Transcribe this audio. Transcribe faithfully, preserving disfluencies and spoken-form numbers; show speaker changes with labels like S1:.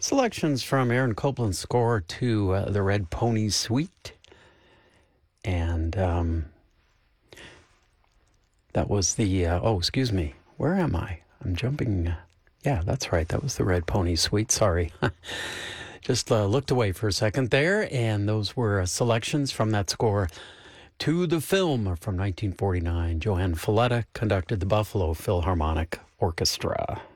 S1: Selections from Aaron Copland's score to uh, the Red Pony Suite. And um, that was the, uh, oh, excuse me, where am I? I'm jumping. Uh, yeah, that's right. That was the Red Pony Suite. Sorry. Just uh, looked away for a second there. And those were uh, selections from that score to the film from nineteen forty-nine. Johann Falletta conducted the Buffalo Philharmonic Orchestra.